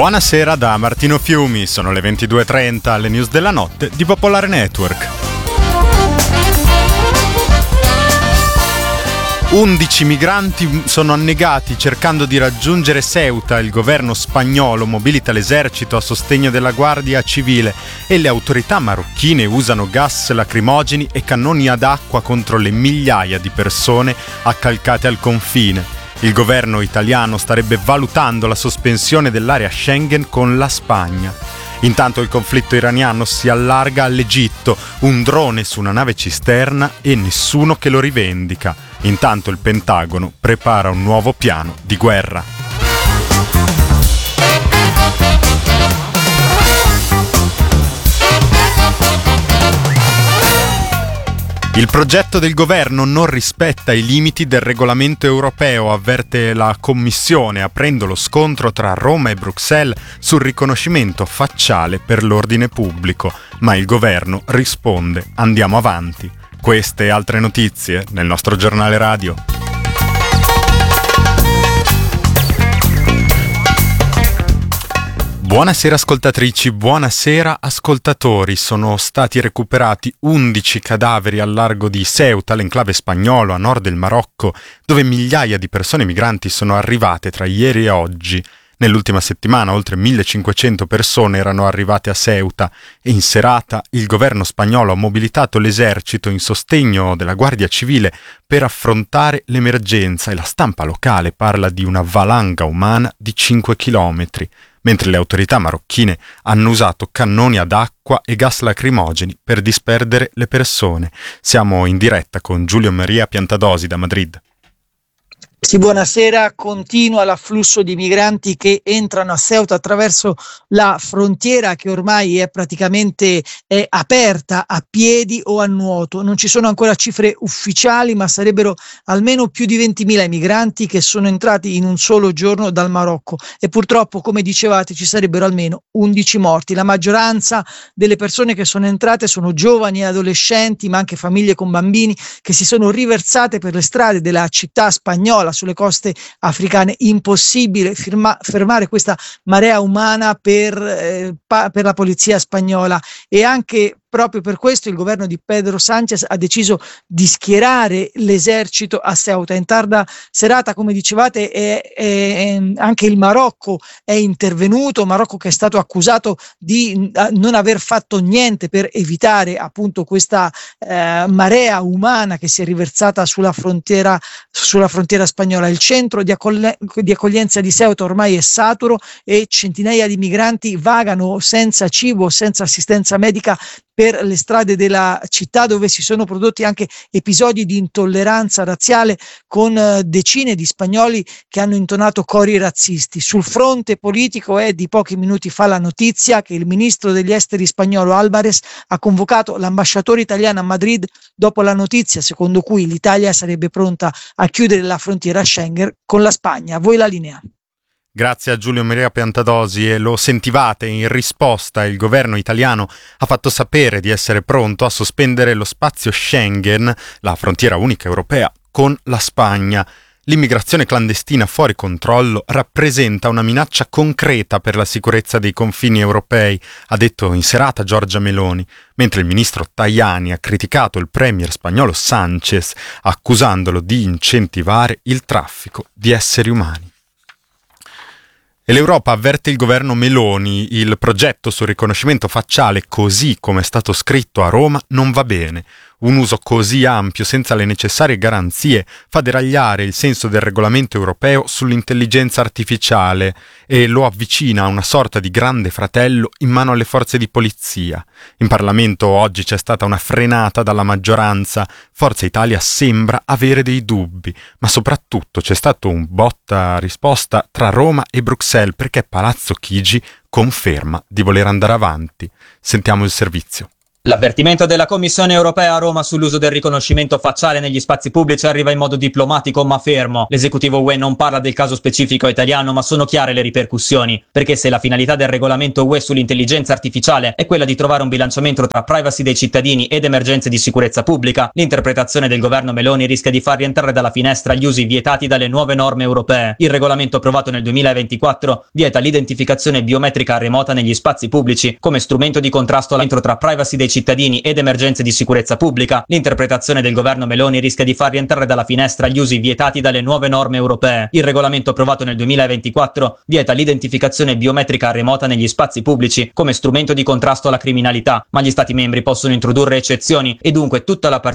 Buonasera da Martino Fiumi, sono le 22:30, le news della notte di Popolare Network. 11 migranti sono annegati cercando di raggiungere Ceuta. Il governo spagnolo mobilita l'esercito a sostegno della Guardia Civile e le autorità marocchine usano gas lacrimogeni e cannoni ad acqua contro le migliaia di persone accalcate al confine. Il governo italiano starebbe valutando la sospensione dell'area Schengen con la Spagna. Intanto il conflitto iraniano si allarga all'Egitto, un drone su una nave cisterna e nessuno che lo rivendica. Intanto il Pentagono prepara un nuovo piano di guerra. Il progetto del governo non rispetta i limiti del regolamento europeo, avverte la Commissione, aprendo lo scontro tra Roma e Bruxelles sul riconoscimento facciale per l'ordine pubblico. Ma il governo risponde: andiamo avanti. Queste e altre notizie nel nostro giornale radio. Buonasera ascoltatrici, buonasera ascoltatori. Sono stati recuperati 11 cadaveri al largo di Ceuta, l'enclave spagnolo a nord del Marocco, dove migliaia di persone migranti sono arrivate tra ieri e oggi. Nell'ultima settimana oltre 1500 persone erano arrivate a Ceuta e in serata il governo spagnolo ha mobilitato l'esercito in sostegno della Guardia Civile per affrontare l'emergenza e la stampa locale parla di una valanga umana di 5 chilometri. Mentre le autorità marocchine hanno usato cannoni ad acqua e gas lacrimogeni per disperdere le persone. Siamo in diretta con Giulio Maria Piantadosi da Madrid. Sì, buonasera. Continua l'afflusso di migranti che entrano a Ceuta attraverso la frontiera che ormai è praticamente aperta a piedi o a nuoto. Non ci sono ancora cifre ufficiali, ma sarebbero almeno più di 20.000 migranti che sono entrati in un solo giorno dal Marocco e purtroppo, come dicevate, ci sarebbero almeno 11 morti. La maggioranza delle persone che sono entrate sono giovani e adolescenti, ma anche famiglie con bambini che si sono riversate per le strade della città spagnola sulle coste africane. Impossibile fermare questa marea umana per la polizia spagnola e anche proprio per questo il governo di Pedro Sánchez ha deciso di schierare l'esercito a Ceuta. In tarda serata, come dicevate, anche il Marocco è intervenuto, Marocco che è stato accusato di non aver fatto niente per evitare appunto questa marea umana che si è riversata sulla frontiera spagnola. Il centro di accoglienza di Ceuta ormai è saturo e centinaia di migranti vagano senza cibo, senza assistenza medica per le strade della città, dove si sono prodotti anche episodi di intolleranza razziale con decine di spagnoli che hanno intonato cori razzisti. Sul fronte politico è di pochi minuti fa la notizia che il ministro degli esteri spagnolo Álvarez ha convocato l'ambasciatore italiano a Madrid dopo la notizia secondo cui l'Italia sarebbe pronta a chiudere la frontiera Schengen con la Spagna. A voi la linea. Grazie a Giulio Maria Piantadosi e lo sentivate, in risposta il governo italiano ha fatto sapere di essere pronto a sospendere lo spazio Schengen, la frontiera unica europea, con la Spagna. L'immigrazione clandestina fuori controllo rappresenta una minaccia concreta per la sicurezza dei confini europei, ha detto in serata Giorgia Meloni, mentre il ministro Tajani ha criticato il premier spagnolo Sánchez, accusandolo di incentivare il traffico di esseri umani. E l'Europa avverte il governo Meloni: il progetto sul riconoscimento facciale, così come è stato scritto a Roma, non va bene. Un uso così ampio, senza le necessarie garanzie, fa deragliare il senso del regolamento europeo sull'intelligenza artificiale e lo avvicina a una sorta di grande fratello in mano alle forze di polizia. In Parlamento oggi c'è stata una frenata dalla maggioranza. Forza Italia sembra avere dei dubbi, ma soprattutto c'è stato un botta-risposta tra Roma e Bruxelles perché Palazzo Chigi conferma di voler andare avanti. Sentiamo il servizio. L'avvertimento della Commissione europea a Roma sull'uso del riconoscimento facciale negli spazi pubblici arriva in modo diplomatico ma fermo. L'esecutivo UE non parla del caso specifico italiano, ma sono chiare le ripercussioni. Perché se la finalità del regolamento UE sull'intelligenza artificiale è quella di trovare un bilanciamento tra privacy dei cittadini ed emergenze di sicurezza pubblica, l'interpretazione del governo Meloni rischia di far rientrare dalla finestra gli usi vietati dalle nuove norme europee. Il regolamento approvato nel 2024 vieta l'identificazione biometrica remota negli spazi pubblici come strumento di contrasto all'entro tra privacy dei cittadini ed emergenze di sicurezza pubblica. L'interpretazione del governo Meloni rischia di far rientrare dalla finestra gli usi vietati dalle nuove norme europee. Il regolamento approvato nel 2024 vieta l'identificazione biometrica remota negli spazi pubblici come strumento di contrasto alla criminalità, ma gli Stati membri possono introdurre eccezioni e dunque tutta la